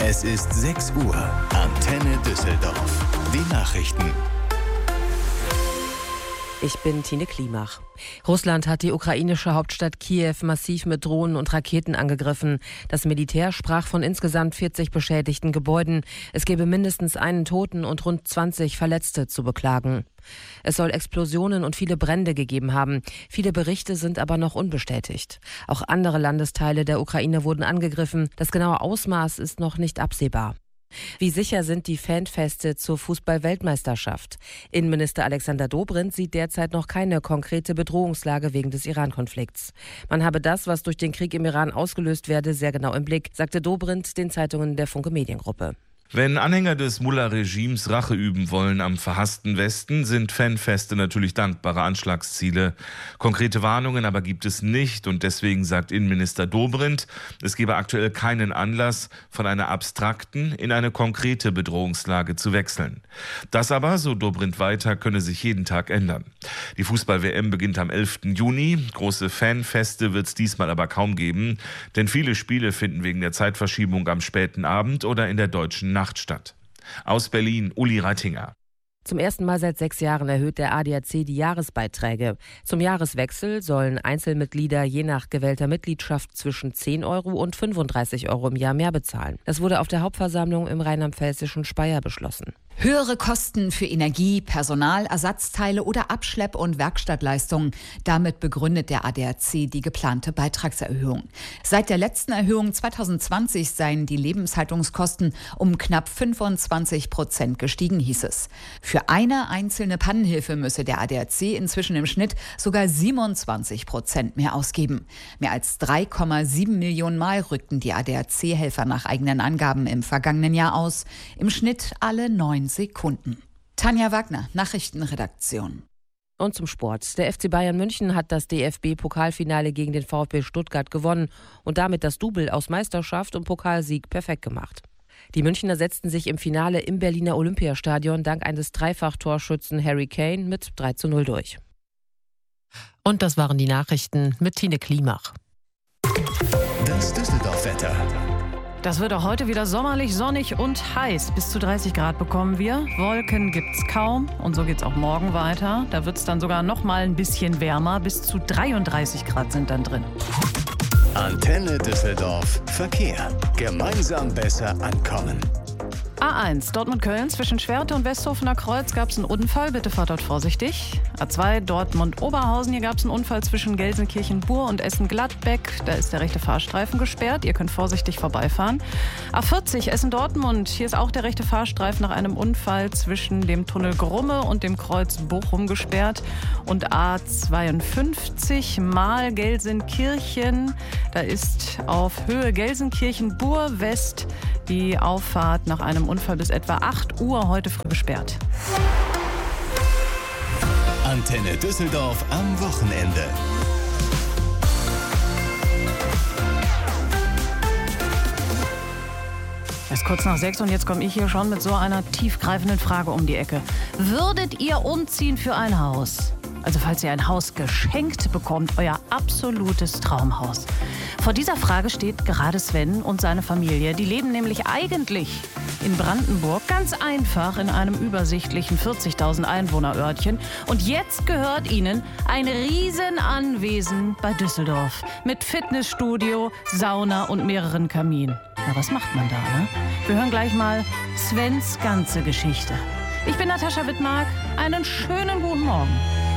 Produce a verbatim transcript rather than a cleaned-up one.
Es ist sechs Uhr. Antenne Düsseldorf. Die Nachrichten. Ich bin Tine Klimach. Russland hat die ukrainische Hauptstadt Kiew massiv mit Drohnen und Raketen angegriffen. Das Militär sprach von insgesamt vierzig beschädigten Gebäuden. Es gebe mindestens einen Toten und rund zwanzig Verletzte zu beklagen. Es soll Explosionen und viele Brände gegeben haben. Viele Berichte sind aber noch unbestätigt. Auch andere Landesteile der Ukraine wurden angegriffen. Das genaue Ausmaß ist noch nicht absehbar. Wie sicher sind die Fanfeste zur Fußball-Weltmeisterschaft? Innenminister Alexander Dobrindt sieht derzeit noch keine konkrete Bedrohungslage wegen des Iran-Konflikts. Man habe das, was durch den Krieg im Iran ausgelöst werde, sehr genau im Blick, sagte Dobrindt den Zeitungen der Funke Mediengruppe. Wenn Anhänger des Mullah-Regimes Rache üben wollen am verhassten Westen, sind Fanfeste natürlich dankbare Anschlagsziele. Konkrete Warnungen aber gibt es nicht und deswegen sagt Innenminister Dobrindt, es gebe aktuell keinen Anlass, von einer abstrakten in eine konkrete Bedrohungslage zu wechseln. Das aber, so Dobrindt weiter, könne sich jeden Tag ändern. Die Fußball-W M beginnt am elften Juni. Große Fanfeste wird es diesmal aber kaum geben, denn viele Spiele finden wegen der Zeitverschiebung am späten Abend oder in der deutschen Nacht statt. Aus Berlin, Uli Reitinger. Zum ersten Mal seit sechs Jahren erhöht der A D A C die Jahresbeiträge. Zum Jahreswechsel sollen Einzelmitglieder je nach gewählter Mitgliedschaft zwischen zehn Euro und fünfunddreißig Euro im Jahr mehr bezahlen. Das wurde auf der Hauptversammlung im rheinland-pfälzischen Speyer beschlossen. Höhere Kosten für Energie, Personal, Ersatzteile oder Abschlepp- und Werkstattleistungen. Damit begründet der A D A C die geplante Beitragserhöhung. Seit der letzten Erhöhung zwanzig zwanzig seien die Lebenshaltungskosten um knapp fünfundzwanzig Prozent gestiegen, hieß es. Für eine einzelne Pannenhilfe müsse der A D A C inzwischen im Schnitt sogar siebenundzwanzig Prozent mehr ausgeben. Mehr als drei Komma sieben Millionen Mal rückten die A D A C-Helfer nach eigenen Angaben im vergangenen Jahr aus. Im Schnitt alle neun Sekunden. Tanja Wagner, Nachrichtenredaktion. Und zum Sport. Der F C Bayern München hat das D F B-Pokalfinale gegen den VfB Stuttgart gewonnen und damit das Double aus Meisterschaft und Pokalsieg perfekt gemacht. Die Münchner setzten sich im Finale im Berliner Olympiastadion dank eines Dreifach-Torschützen Harry Kane mit drei zu null durch. Und das waren die Nachrichten mit Tine Klimach. Das Düsseldorf-Wetter. Das wird auch heute wieder sommerlich, sonnig und heiß. Bis zu dreißig Grad bekommen wir. Wolken gibt's kaum. Und so geht's auch morgen weiter. Da wird's dann sogar noch mal ein bisschen wärmer. Bis zu dreiunddreißig Grad sind dann drin. Antenne Düsseldorf. Verkehr. Gemeinsam besser ankommen. A eins, Dortmund-Köln, zwischen Schwerte und Westhofener Kreuz gab es einen Unfall. Bitte fahrt dort vorsichtig. A zwei, Dortmund-Oberhausen, hier gab es einen Unfall zwischen Gelsenkirchen-Bur und Essen-Gladbeck. Da ist der rechte Fahrstreifen gesperrt. Ihr könnt vorsichtig vorbeifahren. A vierzig, Essen-Dortmund, hier ist auch der rechte Fahrstreifen nach einem Unfall zwischen dem Tunnel Grumme und dem Kreuz Bochum gesperrt. Und A zweiundfünfzig, Mahl-Gelsenkirchen, da ist auf Höhe Gelsenkirchen-Bur-West die Auffahrt nach einem Unfall bis etwa acht Uhr heute früh gesperrt. Antenne Düsseldorf am Wochenende. Es ist kurz nach sechs und jetzt komme ich hier schon mit so einer tiefgreifenden Frage um die Ecke. Würdet ihr umziehen für ein Haus? Also falls ihr ein Haus geschenkt bekommt, euer absolutes Traumhaus. Vor dieser Frage steht gerade Sven und seine Familie. Die leben nämlich eigentlich in Brandenburg, ganz einfach in einem übersichtlichen vierzigtausend Einwohner-Örtchen. Und jetzt gehört ihnen ein Riesenanwesen bei Düsseldorf mit Fitnessstudio, Sauna und mehreren Kaminen. Ja, was macht man da, ne? Wir hören gleich mal Svens ganze Geschichte. Ich bin Natascha Wittmark. Einen schönen guten Morgen.